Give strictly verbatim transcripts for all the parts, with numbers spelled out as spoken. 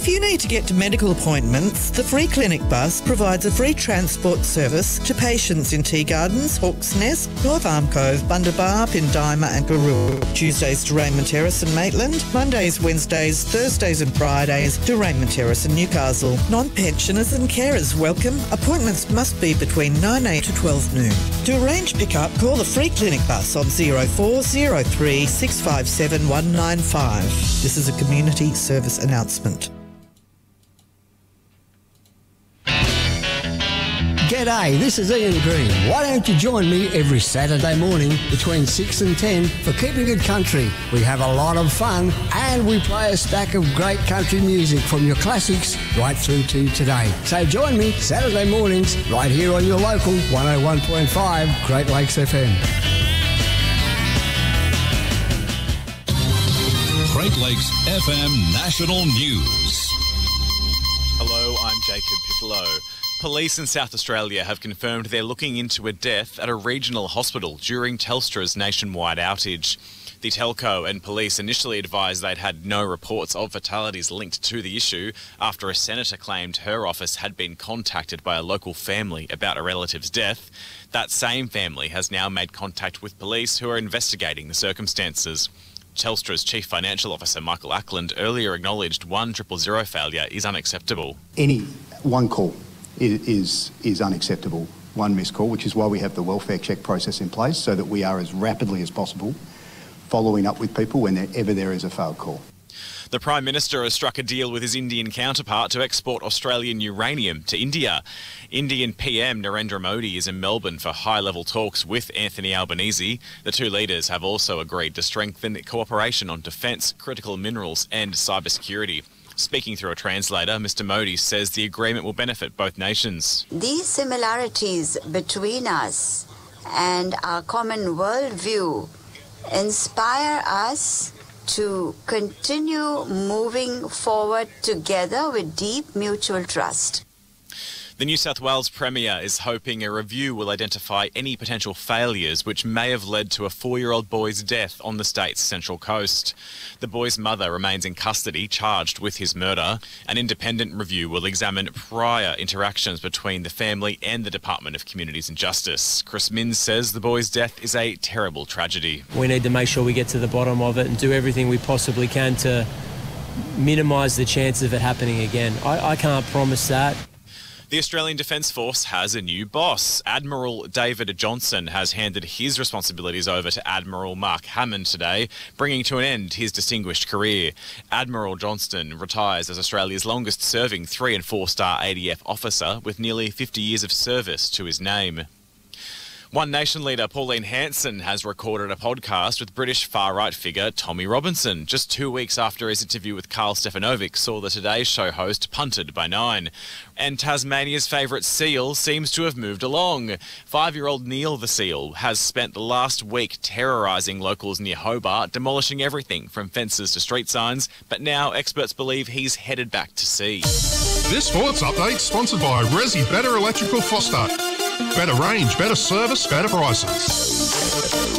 you need to get to medical appointments, the Free Clinic bus provides a free transport service to patients in Tea Gardens, Hawk's Nest, North Arm Cove, Bundabar, Pindima and Garua. Tuesdays to Raymond Terrace and Maitland, Mondays, Wednesdays, Thursdays and Fridays to Raymond Terrace and Newcastle. Non-pensioners and carers welcome. Appointments must be between nine a m to twelve noon. To arrange pick-up, call the Free Clinic bus on zero four zero three six five seven one nine five. This is a community service announcement. G'day, this is Ian Green. Why don't you join me every Saturday morning between six and ten for Keeping Good Country? We have a lot of fun and we play a stack of great country music from your classics right through to today. So join me Saturday mornings right here on your local one oh one point five Great Lakes F M. Great Lakes F M National News. Hello, I'm Jacob Piccolo. Police in South Australia have confirmed they're looking into a death at a regional hospital during Telstra's nationwide outage. The telco and police initially advised they'd had no reports of fatalities linked to the issue after a senator claimed her office had been contacted by a local family about a relative's death. That same family has now made contact with police who are investigating the circumstances. Telstra's Chief Financial Officer Michael Ackland earlier acknowledged one triple zero failure is unacceptable. Any one call is is unacceptable, one missed call, which is why we have the welfare check process in place so that we are as rapidly as possible following up with people whenever there is a failed call. The Prime Minister has struck a deal with his Indian counterpart to export Australian uranium to India. Indian P M Narendra Modi is in Melbourne for high-level talks with Anthony Albanese. The two leaders have also agreed to strengthen cooperation on defence, critical minerals and cybersecurity. Speaking through a translator, Mr Modi says the agreement will benefit both nations. These similarities between us and our common worldview inspire us to continue moving forward together with deep mutual trust. The New South Wales Premier is hoping a review will identify any potential failures which may have led to a four-year-old boy's death on the state's Central Coast. The boy's mother remains in custody, charged with his murder. An independent review will examine prior interactions between the family and the Department of Communities and Justice. Chris Minns says the boy's death is a terrible tragedy. We need to make sure we get to the bottom of it and do everything we possibly can to minimise the chance of it happening again. I, I can't promise that. The Australian Defence Force has a new boss. Admiral David Johnson has handed his responsibilities over to Admiral Mark Hammond today, bringing to an end his distinguished career. Admiral Johnston retires as Australia's longest-serving three- and four-star A D F officer with nearly fifty years of service to his name. One Nation leader Pauline Hanson has recorded a podcast with British far-right figure Tommy Robinson just two weeks after his interview with Carl Stefanovic saw the Today Show host punted by Nine. And Tasmania's favourite seal seems to have moved along. Five-year-old Neil the seal has spent the last week terrorising locals near Hobart, demolishing everything from fences to street signs, but now experts believe he's headed back to sea. This sports update sponsored by Resi Better Electrical Foster. Better range, better service, better prices.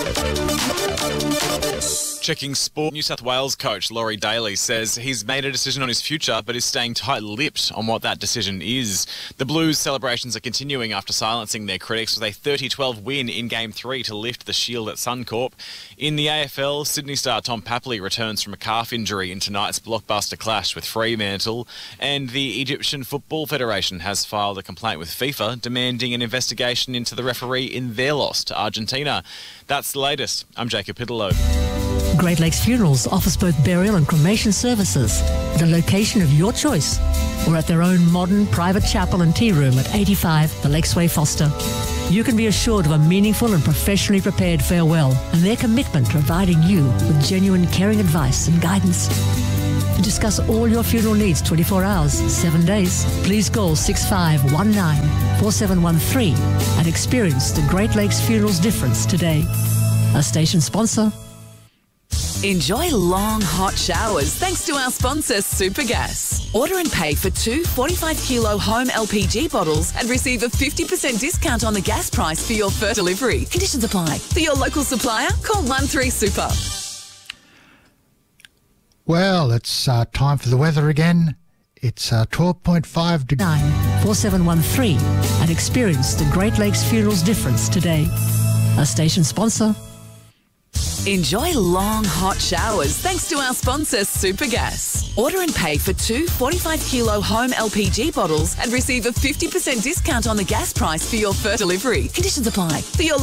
Checking sport, New South Wales coach Laurie Daly says he's made a decision on his future but is staying tight-lipped on what that decision is. The Blues celebrations are continuing after silencing their critics with a thirty twelve win in Game three to lift the shield at Suncorp. In the A F L, Sydney star Tom Papley returns from a calf injury in tonight's blockbuster clash with Fremantle, and the Egyptian Football Federation has filed a complaint with FIFA demanding an investigation into the referee in their loss to Argentina. That's the latest. I'm Jacob Pittalow. Great Lakes Funerals offers both burial and cremation services at a location of your choice or at their own modern private chapel and tea room at eighty-five The Lakesway Foster. You can be assured of a meaningful and professionally prepared farewell and their commitment to providing you with genuine caring advice and guidance. To discuss all your funeral needs twenty-four hours, seven days, please call six five one nine, four seven one three and experience the Great Lakes Funerals difference today. A station sponsor. Enjoy long, hot showers thanks to our sponsor, Supergas. Order and pay for two forty-five kilo home L P G bottles and receive a fifty percent discount on the gas price for your first delivery. Conditions apply. For your local supplier, call one three super. Well, it's uh, time for the weather again. It's uh, twelve point five degrees. nine four seven one three and experience the Great Lakes Funerals difference today. A station sponsor. Enjoy long, hot showers thanks to our sponsor, Supergas. Order and pay for two forty-five kilo home L P G bottles and receive a fifty percent discount on the gas price for your first delivery. Conditions apply. For your